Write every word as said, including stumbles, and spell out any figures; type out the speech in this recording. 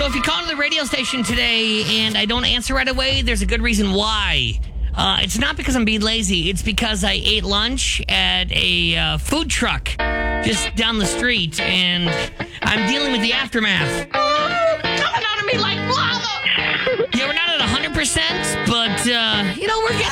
if you call to the radio station today and I don't answer right away, there's a good reason why. Uh, it's not because I'm being lazy. It's because I ate lunch at a uh, food truck just down the street, and I'm dealing with the aftermath.